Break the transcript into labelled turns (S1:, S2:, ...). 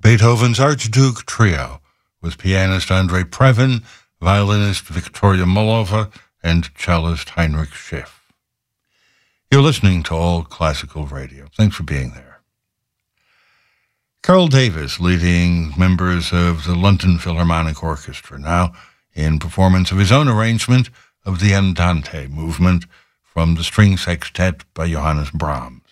S1: Beethoven's Archduke Trio, with pianist Andrei Previn, violinist Victoria Molova, and cellist Heinrich Schiff. You're listening to All Classical Radio. Thanks for being there. Carl Davis leading members of the London Philharmonic Orchestra now in performance of his own arrangement of the Andante movement from the string sextet by Johannes Brahms.